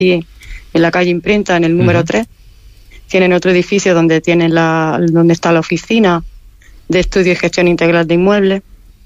en la calle Imprenta, en el número 3. Tienen otro edificio donde donde está la oficina de estudio y gestión integral de inmuebles,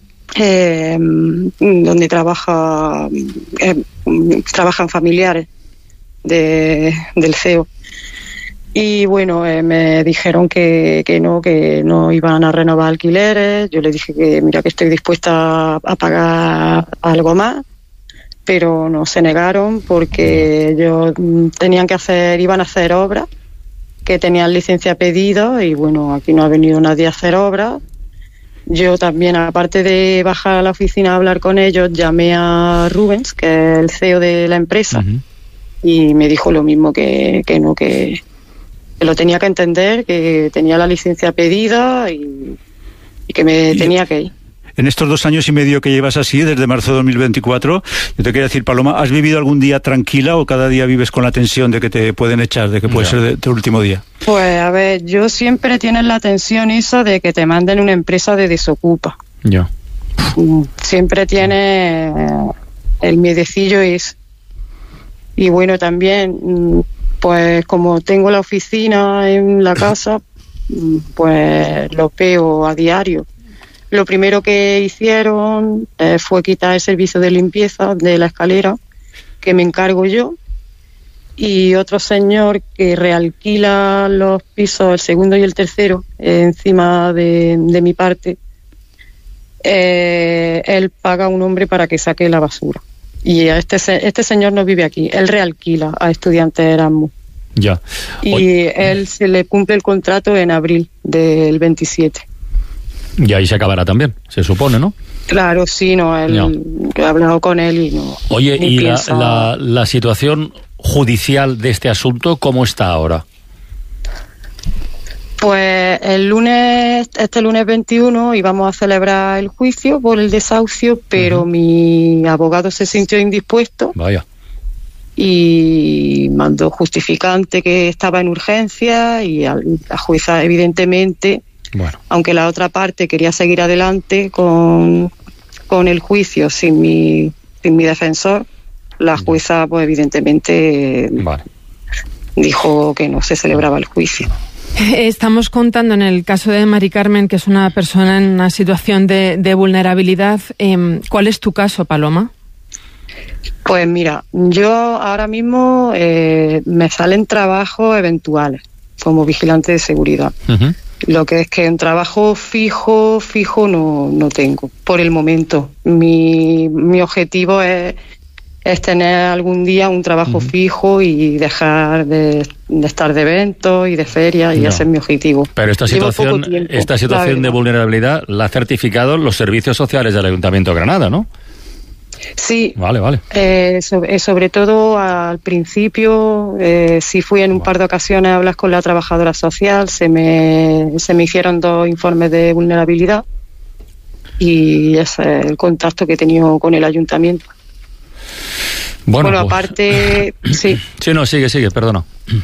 donde trabajan familiares del CEO. Y bueno, me dijeron que no iban a renovar alquileres. Yo les dije que mira, que estoy dispuesta a pagar algo más, pero no se negaron porque ellos iban a hacer obras, que tenían licencia pedido, y bueno, aquí no ha venido nadie a hacer obras. Yo también, aparte de bajar a la oficina a hablar con ellos, llamé a Rubens, que es el CEO de la empresa, y me dijo lo mismo, que lo tenía que entender, que tenía la licencia pedida y que me tenía que ir. En estos 2 años y medio que llevas así, desde marzo de 2024, yo te quería decir, Paloma, ¿has vivido algún día tranquila o cada día vives con la tensión de que te pueden echar, de que puede ser tu último día? Pues a ver, yo siempre tienes la tensión esa de que te manden una empresa de desocupa. Ya. Siempre tienes el miedecillo ese. Y bueno, también, pues como tengo la oficina en la casa, pues lo veo a diario. Lo primero que hicieron fue quitar el servicio de limpieza de la escalera, que me encargo yo, y otro señor que realquila los pisos, el segundo y el tercero, encima de mi parte. Él paga a un hombre para que saque la basura. Y este señor no vive aquí, él realquila a estudiantes de Erasmus. Ya. Y él se le cumple el contrato en abril del 27. Y ahí se acabará también, se supone, ¿no? Claro, sí, no, he hablado con él y no. Oye, ¿y la situación judicial de este asunto cómo está ahora? Pues este lunes 21 íbamos a celebrar el juicio por el desahucio, pero mi abogado se sintió indispuesto. Vaya. Y mandó justificante que estaba en urgencia, y la jueza, evidentemente, bueno, aunque la otra parte quería seguir adelante con el juicio sin mi defensor, la jueza, pues evidentemente, dijo que no se celebraba el juicio. Estamos contando en el caso de Mari Carmen, que es una persona en una situación de vulnerabilidad. ¿Cuál es tu caso, Paloma? Pues mira, yo ahora mismo me salen trabajos eventuales como vigilante de seguridad. Lo que es que un trabajo fijo no tengo por el momento. Mi objetivo es tener algún día un trabajo fijo y dejar de estar de eventos y de ferias, y ese es mi objetivo. Pero esta situación de vulnerabilidad la ha certificado los servicios sociales del Ayuntamiento de Granada, ¿no? Sí. Vale. Sobre todo al principio, sí fui en un par de ocasiones a hablar con la trabajadora social, se me hicieron 2 informes de vulnerabilidad, y ese es el contacto que he tenido con el ayuntamiento. Bueno, pues, aparte, sí. Sí, no, sigue, perdona.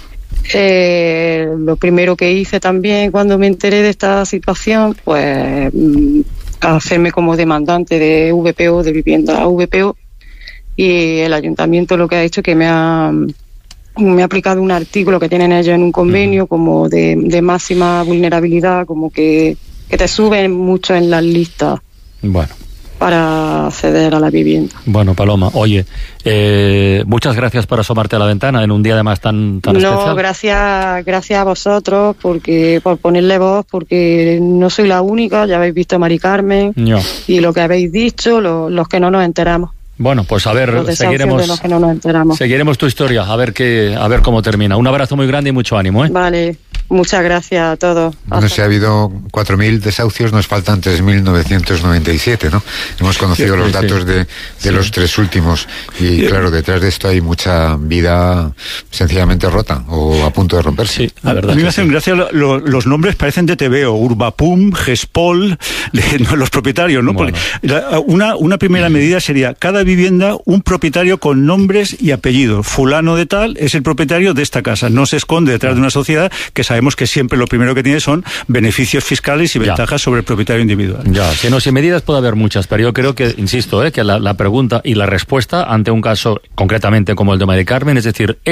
Lo primero que hice también cuando me enteré de esta situación, pues hacerme como demandante de VPO, de vivienda VPO, y el ayuntamiento lo que ha hecho es que me ha aplicado un artículo que tienen ellos en un convenio como de máxima vulnerabilidad, como que te suben mucho en las listas. Bueno. Para acceder a la vivienda. Bueno, Paloma, oye, muchas gracias por asomarte a la ventana en un día además tan especial. No, gracias a vosotros por ponerle voz, porque no soy la única, ya habéis visto a Mari Carmen, y lo que habéis dicho, los que no nos enteramos. Bueno, pues a ver, seguiremos tu historia, a ver cómo termina. Un abrazo muy grande y mucho ánimo, ¿eh? Vale, muchas gracias a todos. Bueno, si ha habido 4.000 desahucios, nos faltan 3.997, ¿no? Hemos conocido los datos de los 3 últimos, y claro, detrás de esto hay mucha vida sencillamente rota o a punto de romperse. Sí, la verdad. A mí me hacen gracia los nombres, parecen de TVO, Urbapum, Gespol, los propietarios, ¿no? Bueno. Porque una primera medida sería cada vivienda un propietario con nombres y apellidos. Fulano de tal es el propietario de esta casa. No se esconde detrás de una sociedad que sabemos sabemos que siempre lo primero que tiene son beneficios fiscales y ventajas sobre el propietario individual. Ya, si no, sin medidas puede haber muchas, pero yo creo que, insisto, que la pregunta y la respuesta ante un caso concretamente como el de Mari Carmen, es decir,